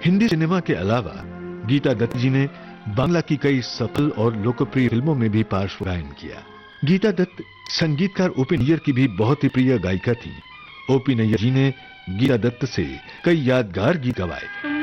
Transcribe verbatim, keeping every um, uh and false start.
Hindi cinema के अलावा गीता दत्त जी ने बांग्ला की कई सफल और लोकप्रिय फिल्मों में भी पार्श्व गायन किया। गीता दत्त संगीतकार ओपी नैयर की भी बहुत ही प्रिय गायिका थी। ओपी नैयर जी ने गीता दत्त से कई यादगार गीत गवाए।